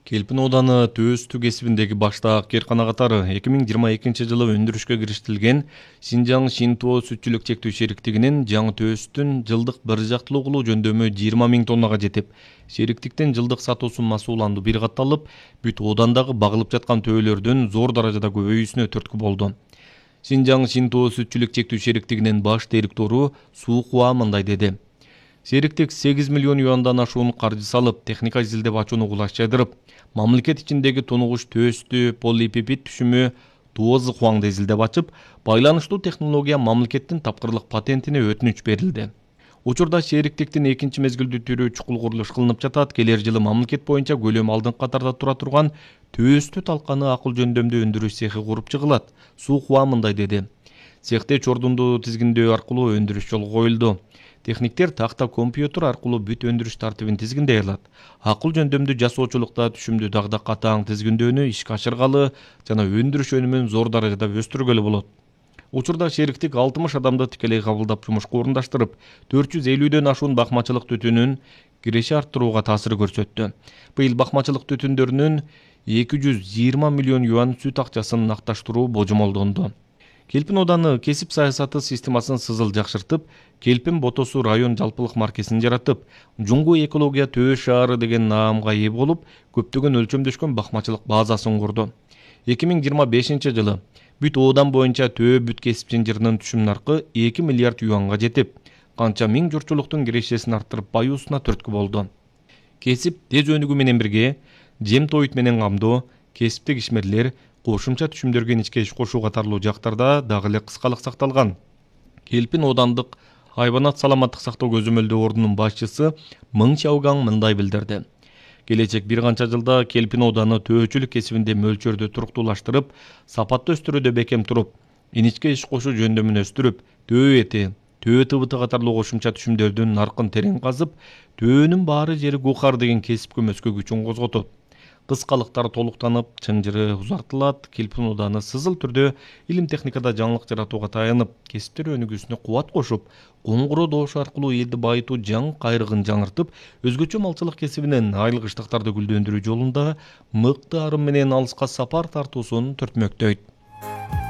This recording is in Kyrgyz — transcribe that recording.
Келпин ооданы Төөстү кесибиндеги баштаак кээркана катары 2022 жылы өндүрүшкө кириштирилген Синжаң Шинтуо сүтчүлүк чектүү шериктигинин жаңы Төөстүн жылдык бир жактылуу кылуу жөндөмү 20 000 тоннага жетип, шериктиктин жылдык сатуу суммасы уланды бир катталып, бүт оодандагы багылып жаткан төөлөрдүн зор даражада көбөйүүсүнө түрткү болду. Синжаң Шинтуо сүтчүлүк чектүү шериктигинин баш директору Су Хуа мындай деди. Шериктик 8 миллион юандан ашуун каржы салып, техника изилдеп ачууну кулачайдырып, мамлекет ичиндеги тунугуш Төөстү полипепит түшүмү Туозы Хуаңды изилдеп ачып, байланыштуу технология мамлекеттин тапкырлык патентине өтүнүч берилди. Учурда шериктиктин экинчи мезгилдүү түрү чукул курулуш кылынып жатат. Келер жылы мамлекет боюнча көлөмү алдыңкы катарда тура турган Төөстү талканы акыл жөндөмдүү өндүрүш цехи куруп чыгылат. Су Хуа мындай деди. Цехте чордунду тизгиндөө аркылуу өндүрүш жолго коюлду. Техниктер такта компьютер аркылуу бүт өндүрүш тартибин тизгиндей алат. Акыл жөндөмдүү жасоочулукта түшүмдү дагы катаң тизгиндөөнү ишке ашыргалы жана өндүрүш өнүмүн зор даражада өстүргөлү болот. Учурда шериктик 60 адамды тикелей кабылдап жумушка орундаштырып, 450дөн ашуун бакмачылык түтүнүн киреше арттырууга таасир көрсөттү. Быйыл бакмачылык түтүндөрүнүн 220 миллион юан сүт акчасын накташтыруу божомолдонду. Келпин ооданы кесип саясаты системасын сызыл жакшыртып, Келпин ботосу район жалпылык маркесин жаратып, Жуңгу экология Төөш шаары деген наамга ээ болуп, көптөгөн өлчөмдөшкөн бакмачылык базасын курду. 2025 жылы бүт оодан боюнча Төө бүт кесип жынжырынын түшүм наркы 2 миллиард юанга жетип, канча миң журтчулуктун кирешесин арттырып баюусуна түрткү болду. Кесип тез өнүгүү менен бирге, жем тоют менен камдоо, кесиптик ишмерлер, кошумча түшүмдөргө ичке иш кошуу катарлуу жактарда дагы эле кыскалык сакталган. Келпин оодандык хайванат саламаттык сактоо көзөмөлдөө ордунун башчысы Мың Чаугаң мындай билдирди. Келечек бир канча жылда Келпин ооданы төөчүлүк кесибинде мөлчөрдү туруктуулаштырып, сапаттуу өстүрүүдө бекем туруп, иничке иш кошуу жөндөмүн өстүрүп, төө эти, төө тыбыты катарлуу кошумча түшүмдөрдүн наркын терең казып, төөнүн баары жери Гухар деген кесип көмөскө күчүн козготот. Кыскалыктар толуктанып, чынжыры узартылат. Келпин ооданы сызыл түрдө илим техникада жаңылык жаратууга таянып, кесиптер өнүгүүсүнө кубат кошуп, коңгуроо добушу аркылуу элди байытуу жаңы кайрыгын жаңыртып, өзгөчө малчылык кесибинен айыл кыштыктарды гүлдөндүрүү жолунда мыкты арым менен алыска сапар тартуусун түртмөктөйт.